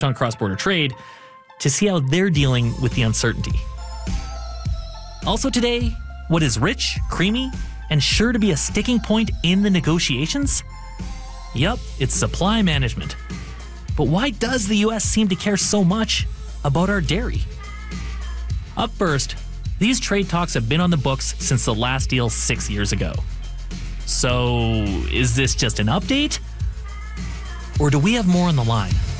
on cross-border trade to see how they're dealing with the uncertainty. Also today, what is rich, creamy, and sure to be a sticking point in the negotiations? Yup, it's supply management. But why does the US seem to care so much about our dairy? Up first, these trade talks have been on the books since the last deal 6 years ago. So, is this just an update? Or do we have more on the line?